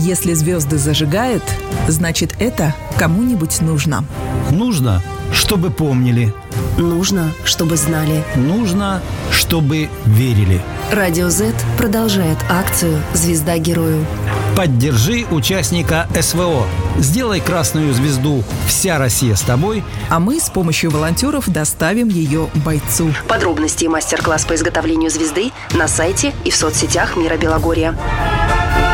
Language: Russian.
Если звезды зажигают, значит, это кому-нибудь нужно. Нужно, чтобы помнили. Нужно, чтобы знали. Нужно, чтобы верили. Радио Z продолжает акцию «Звезда герою». Поддержи участника СВО. Сделай красную звезду «Вся Россия с тобой», а мы с помощью волонтеров доставим ее бойцу. Подробности и мастер-класс по изготовлению звезды на сайте и в соцсетях Мира Белогорья.